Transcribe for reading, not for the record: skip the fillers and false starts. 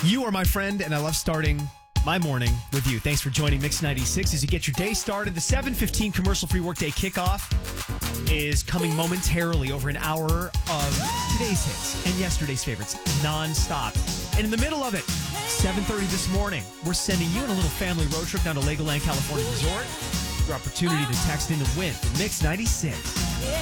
You are my friend, and I love starting my morning with you. Thanks for joining Mix 96 as you get your day started. The 7:15 commercial-free workday kickoff is coming momentarily, over an hour of today's hits and yesterday's favorites, nonstop. And in the middle of it, 7:30 this morning, we're sending you on a little family road trip down to Legoland, California Resort. Your opportunity to text in to win for Mix 96.